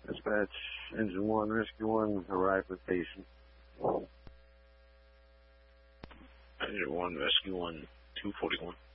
Dispatch, Engine 1, Rescue 1, arrive with patient. Engine 1, Rescue 1, 241.